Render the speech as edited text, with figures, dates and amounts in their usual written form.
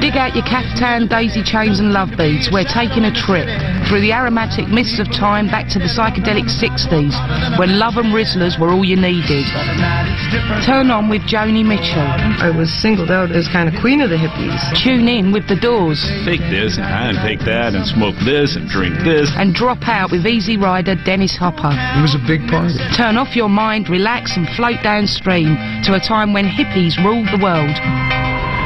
Dig out your caftan, daisy chains and love beads. We're taking a trip through the aromatic mists of time back to the psychedelic 60s, when love and Rizzlers were all you needed. Turn on with Joni Mitchell. I was singled out as kind of queen of the hippies. Tune in with The Doors. Take this and take that and smoke this and drink this. And drop out with Easy Rider Dennis Hopper. It was a big party. Turn off your mind, relax and float downstream to a time when hippies ruled the world.